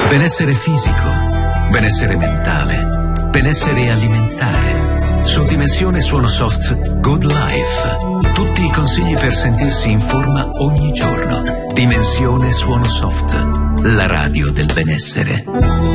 Benessere fisico, benessere mentale, benessere alimentare. Su Dimensione Suono Soft Good Life. Tutti i consigli per sentirsi in forma ogni giorno. Dimensione Suono Soft, la radio del benessere.